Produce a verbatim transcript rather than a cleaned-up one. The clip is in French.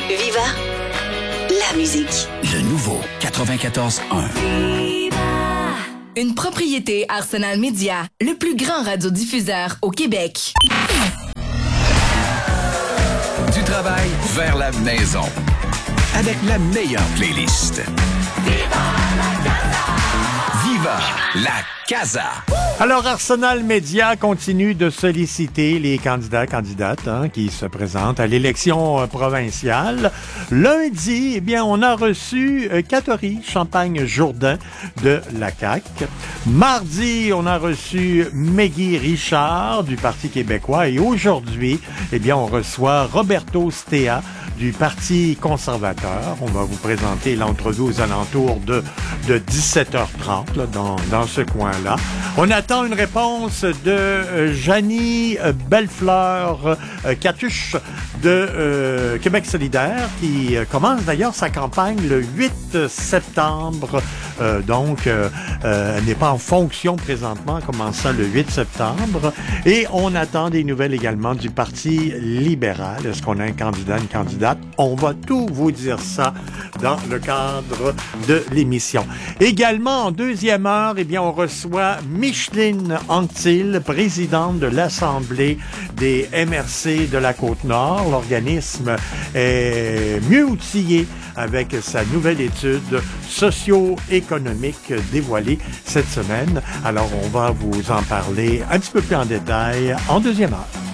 Viva, la musique. Le nouveau quatre-vingt-quatorze un. Une propriété Arsenal Media, le plus grand radiodiffuseur au Québec. Du travail vers la maison. Avec la meilleure playlist. Viva la Casa! Viva la Casa! Alors, Arsenal Media continue de solliciter les candidats, candidates hein, qui se présentent à l'élection euh, provinciale. Lundi, eh bien, on a reçu euh, Catherine Champagne-Jourdain de la C A Q. Mardi, on a reçu Meggy Richard du Parti québécois. Et aujourd'hui, eh bien, on reçoit Roberto Stea du Parti conservateur. On va vous présenter l'entrevue aux alentours de, de dix-sept heures trente là, dans, dans ce coin-là. On attend une réponse de euh, Janie euh, Bellefleur euh, Catuche de euh, Québec solidaire qui euh, commence d'ailleurs sa campagne le huit septembre. Euh, donc, euh, euh, elle n'est pas en fonction présentement, commençant le huit septembre. Et on attend des nouvelles également du Parti libéral. Est-ce qu'on a un candidat, une candidate? On va tout vous dire ça dans le cadre de l'émission. Également, en deuxième heure, eh bien, on reçoit Micheline Anctil, présidente de l'Assemblée des M R C de la Côte-Nord. L'organisme est mieux outillé avec sa nouvelle étude socio-économique dévoilée cette semaine. Alors, on va vous en parler un petit peu plus en détail en deuxième heure.